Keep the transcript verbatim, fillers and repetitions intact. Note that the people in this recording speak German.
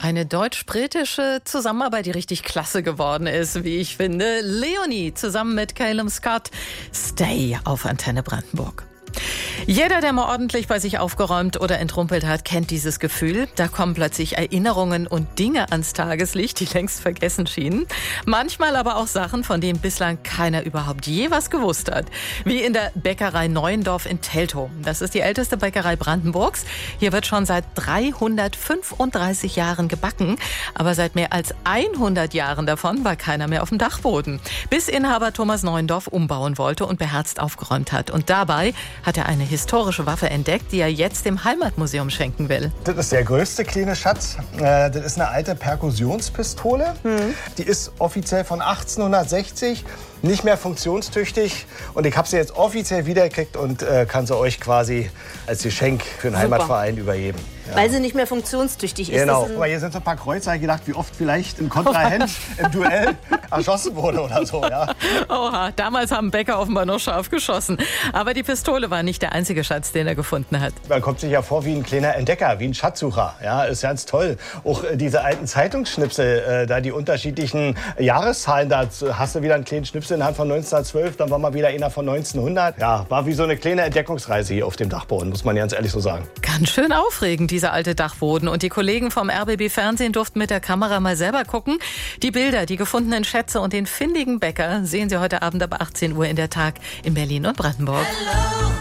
Eine deutsch-britische Zusammenarbeit, die richtig klasse geworden ist, wie ich finde. Leonie zusammen mit Calum Scott. Stay auf Antenne Brandenburg. Jeder, der mal ordentlich bei sich aufgeräumt oder entrumpelt hat, kennt dieses Gefühl. Da kommen plötzlich Erinnerungen und Dinge ans Tageslicht, die längst vergessen schienen. Manchmal aber auch Sachen, von denen bislang keiner überhaupt je was gewusst hat. Wie in der Bäckerei Neuendorf in Teltow. Das ist die älteste Bäckerei Brandenburgs. Hier wird schon seit dreihundertfünfunddreißig Jahren gebacken. Aber seit mehr als hundert Jahren davon war keiner mehr auf dem Dachboden. Bis Inhaber Thomas Neuendorf umbauen wollte und beherzt aufgeräumt hat. Und dabei hat er eine historische Waffe entdeckt, die er jetzt dem Heimatmuseum schenken will. Das ist der größte kleine Schatz. Das ist eine alte Perkussionspistole. Mhm. Die ist offiziell von achtzehnhundertsechzig, nicht mehr funktionstüchtig. Und ich habe sie jetzt offiziell wiedergekriegt und äh, kann sie euch quasi als Geschenk für den Super. Heimatverein übergeben. Ja. Weil sie nicht mehr funktionstüchtig ist. Genau. Das Aber hier sind so ein paar Kreuzer gedacht, wie oft vielleicht ein Kontrahent im Duell erschossen wurde oder so. Ja. Oha, damals haben Bäcker offenbar noch scharf geschossen. Aber die Pistole war nicht der einzige Schatz, den er gefunden hat. Man kommt sich ja vor wie ein kleiner Entdecker, wie ein Schatzsucher. Ja, ist ganz toll. Auch äh, diese alten Zeitungsschnipsel, äh, da die unterschiedlichen Jahreszahlen, da hast du wieder einen kleinen Schnipsel in der Hand von neunzehnhundertzwölf, dann war mal wieder einer von neunzehnhundert. Ja, war wie so eine kleine Entdeckungsreise hier auf dem Dachboden, muss man ganz ehrlich so sagen. Ganz schön aufregend, dieser alte Dachboden. Und die Kollegen vom R B B Fernsehen durften mit der Kamera mal selber gucken. Die Bilder, die gefundenen Schätze und den findigen Bäcker sehen Sie heute Abend ab achtzehn Uhr in der Tag in Berlin und Brandenburg. Hello.